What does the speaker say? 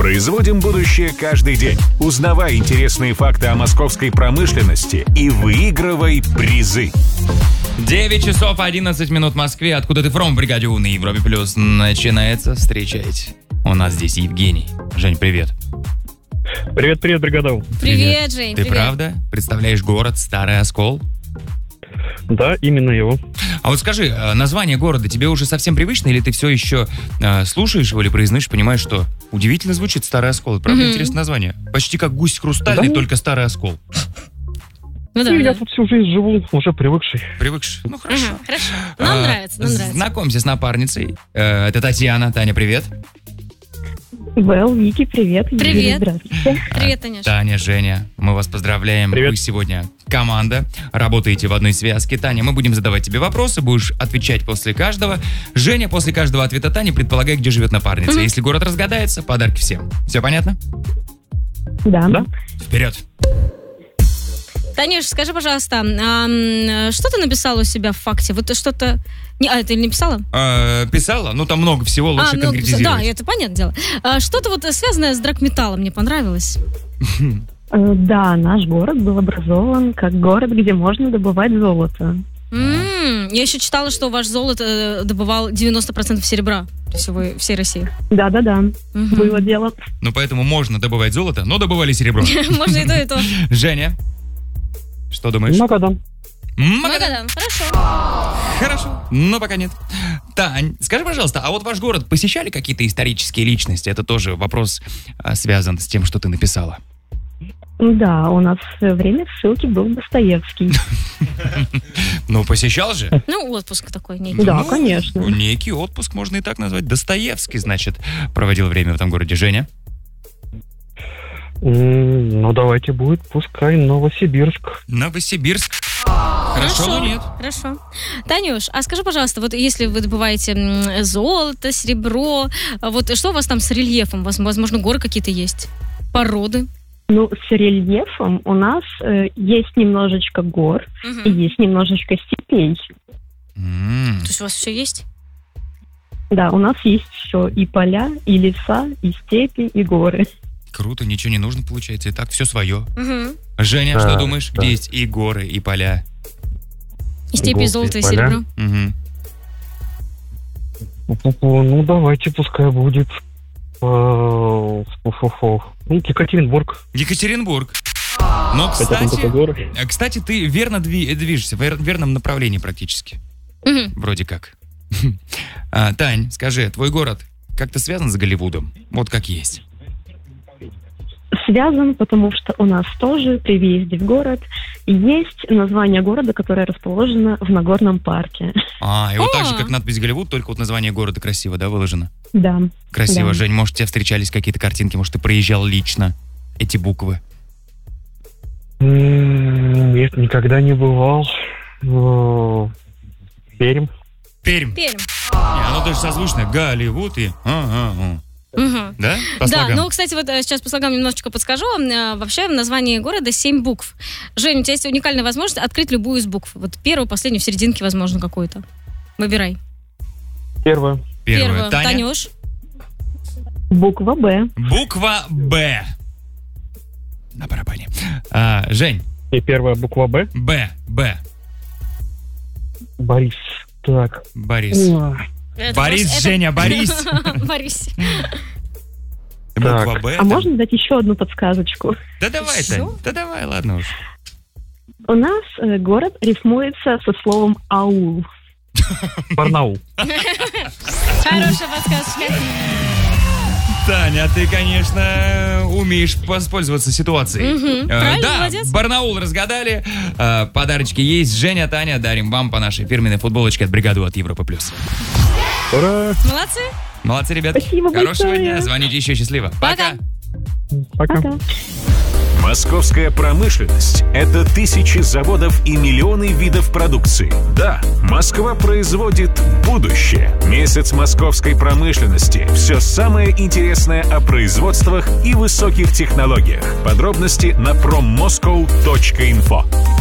Производим будущее каждый день. Узнавай интересные факты о московской промышленности и выигрывай призы. 9 часов 11 минут в Москве. Откуда ты from, бригаде У на Европе Плюс начинается. Встречайте. У нас здесь Евгений. Жень, привет. Привет, бригада У. Привет, Жень. Ты привет. правда представляешь город Старый Оскол? Да, именно его. А вот скажи, название города тебе уже совсем привычно, или ты все еще слушаешь его или произносишь, понимаешь, что удивительно звучит Старый Оскол? Это правда интересное название. Почти как гусь хрустальный, только Старый Оскол. Ну, да, Я да. тут всю жизнь живу, уже привыкший. Привыкший? Ну, хорошо. Ага, хорошо. Нам нравится, нам нравится. Знакомься с напарницей. Это Татьяна. Таня, привет. Вики, привет. Привет. Юрий, здравствуйте. Привет, Танюш. Таня, Женя, мы вас поздравляем. Привет. Вы сегодня команда, работаете в одной связке. Таня, мы будем задавать тебе вопросы, будешь отвечать после каждого. Женя, после каждого ответа Тани, предполагай, где живет напарница. Если город разгадается, подарки всем. Все понятно? Да. Вперед. Танюш, скажи, пожалуйста, что ты написала у себя в факте? Вот ты что-то... ты не написала? Писала? Ну, там много всего, лучше много писала. конкретизировать. Да, это понятное дело. Что-то вот связанное с драгметаллом мне понравилось. Да, наш город был образован как город, где можно добывать золото. Я еще читала, что ваш золото добывал 90% серебра всей России. Да-да-да, было дело. Ну, поэтому можно добывать золото, но добывали серебро. Можно и то, и то. Женя, что думаешь? Магадан. Магадан, хорошо. Хорошо, но пока нет. Тань, скажи, пожалуйста, а вот ваш город посещали какие-то исторические личности? Это тоже вопрос связан с тем, что ты написала. Да, у нас в время ссылки был Достоевский. Ну, посещал же? Ну, отпуск такой некий. Да, конечно. Некий отпуск, можно и так назвать. Достоевский, значит, проводил время в этом городе. Женя? Ну, давайте будет, пускай Новосибирск. Новосибирск. Хорошо, но нет. Хорошо. Танюш, а скажи, пожалуйста, вот если вы добываете золото, серебро, вот что у вас там с рельефом? Возможно, горы какие-то есть? Породы? Ну, с рельефом у нас есть немножечко гор и есть немножечко степей. То есть у вас все есть? Да, у нас есть все. И поля, и леса, и степи, и горы. Круто, ничего не нужно, получается. И так все свое. Женя, что думаешь? да. Где есть и горы, и поля? И степи, и золото, и поля. серебро? Ну, давайте, пускай будет Екатеринбург. Екатеринбург. Но, Хотя там только горы. кстати, ты верно движешься, в верном направлении практически. Вроде как. Тань, скажи, твой город как-то связан с Голливудом? Вот как есть. Связан, потому что у нас тоже при въезде в город есть название города, которое расположено в Нагорном парке. И вот так же, как надпись Голливуд, только вот название города красиво, да, выложено? Да. Красиво. Да. Жень, может, тебе встречались какие-то картинки, может, ты проезжал лично эти буквы? Нет, никогда не бывал. Пермь. Пермь. Пермь. Оно даже созвучно. Голливуд и... Да? По Да, слогам? ну, кстати, вот сейчас по слогам немножечко подскажу. Вообще в названии города 7 букв. Жень, у тебя есть уникальная возможность открыть любую из букв. Вот первую, последнюю, в серединке, возможно, какую-то. Выбирай. Первое. Первое. Таня? Танюш. Буква «Б». Буква «Б». На барабане. Жень. И первая буква Б. Б. Борис. Так. Борис. Это Борис, просто- Женя, Борис. Борис. Буква «Б». А можно дать еще одну подсказочку? Да давай, Тань. Да давай, ладно уж. У нас город рифмуется со словом «аул». Барнаул. Хорошая подсказочка. Таня, ты, конечно, умеешь воспользоваться ситуацией. Правильно, Да, молодец. Барнаул разгадали. Подарочки есть. Женя, Таня, дарим вам по нашей фирменной футболочке от бригады от Европы+. Ура! Молодцы. Молодцы, ребят. Спасибо Хорошего большое. дня. Звоните еще. Счастливо. Пока. Пока. Пока. Московская промышленность – это тысячи заводов и миллионы видов продукции. Да, Москва производит будущее. Месяц московской промышленности. Все самое интересное о производствах и высоких технологиях. Подробности на prommoscow.info.